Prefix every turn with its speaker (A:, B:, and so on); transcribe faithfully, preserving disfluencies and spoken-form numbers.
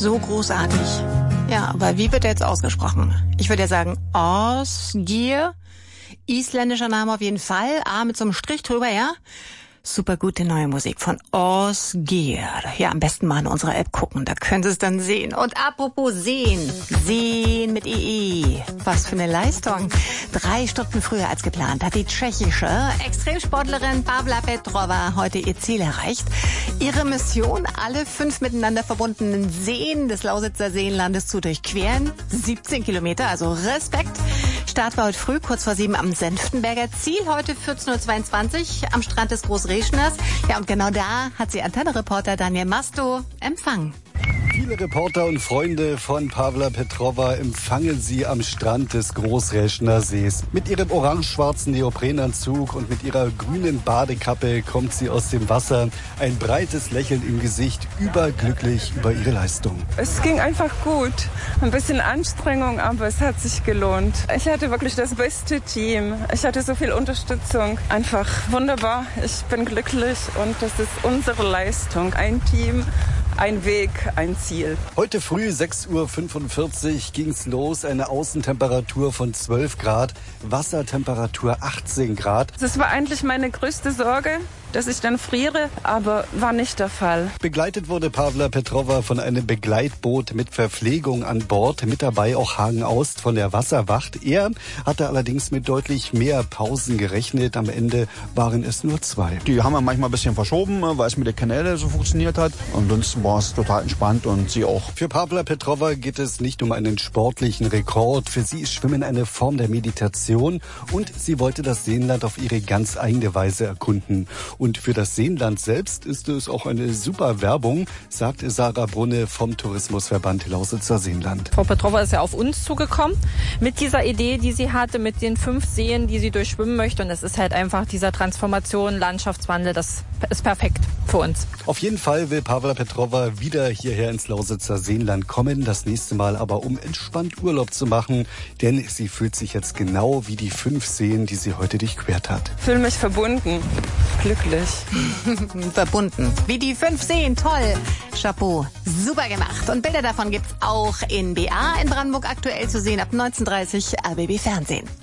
A: so großartig. Ja, aber wie wird er jetzt ausgesprochen? Ich würde ja sagen Ásgeir. Isländischer Name auf jeden Fall. A mit so einem Strich drüber, ja? Super gute neue Musik von Ásgeir. Ja, am besten mal in unserer App gucken, da können Sie es dann sehen. Und apropos sehen, sehen mit E E. Was für eine Leistung. Drei Stunden früher als geplant hat die tschechische Extremsportlerin Pavla Petrova heute ihr Ziel erreicht. Ihre Mission, alle fünf miteinander verbundenen Seen des Lausitzer Seenlandes zu durchqueren. siebzehn Kilometer, also Respekt. Start war heute früh, kurz vor sieben am Senftenberger. Ziel heute vierzehn Uhr zweiundzwanzig am Strand des Großreschners. Ja, und genau da hat sie Antenne-Reporter Daniel Masto empfangen.
B: Viele Reporter und Freunde von Pavla Petrova empfangen sie am Strand des Großreschner Sees. Mit ihrem orange-schwarzen Neoprenanzug und mit ihrer grünen Badekappe kommt sie aus dem Wasser. Ein breites Lächeln im Gesicht, überglücklich über ihre Leistung.
C: Es ging einfach gut. Ein bisschen Anstrengung, aber es hat sich gelohnt. Ich hatte wirklich das beste Team. Ich hatte so viel Unterstützung. Einfach wunderbar. Ich bin glücklich und das ist unsere Leistung. Ein Team, ein Weg, ein Ziel.
B: Heute früh sechs Uhr fünfundvierzig ging's los. Eine Außentemperatur von zwölf Grad, Wassertemperatur achtzehn Grad.
C: Das war eigentlich meine größte Sorge, dass ich dann friere, aber war nicht der Fall.
B: Begleitet wurde Pavla Petrova von einem Begleitboot mit Verpflegung an Bord. Mit dabei auch Hagen Aust von der Wasserwacht. Er hatte allerdings mit deutlich mehr Pausen gerechnet. Am Ende waren es nur zwei.
D: Die haben wir manchmal ein bisschen verschoben, weil es mit der Kanäle so funktioniert hat. Ansonsten war es total entspannt und sie auch.
B: Für Pavla Petrova geht es nicht um einen sportlichen Rekord. Für sie ist Schwimmen eine Form der Meditation und sie wollte das Seenland auf ihre ganz eigene Weise erkunden. Und für das Seenland selbst ist es auch eine super Werbung, sagt Sarah Brunne vom Tourismusverband Lausitzer Seenland.
E: Frau Petrova ist ja auf uns zugekommen mit dieser Idee, die sie hatte, mit den fünf Seen, die sie durchschwimmen möchte. Und es ist halt einfach dieser Transformation, Landschaftswandel, das ist perfekt für uns.
B: Auf jeden Fall will Pavla Petrova wieder hierher ins Lausitzer Seenland kommen. Das nächste Mal aber, um entspannt Urlaub zu machen. Denn sie fühlt sich jetzt genau wie die fünf Seen, die sie heute durchquert hat.
C: Ich fühle mich verbunden, glücklich.
A: Verbunden. Wie die fünf Seen. Toll. Chapeau. Super gemacht. Und Bilder davon gibt's auch in B A in Brandenburg aktuell zu sehen ab neunzehn Uhr dreißig R B B Fernsehen.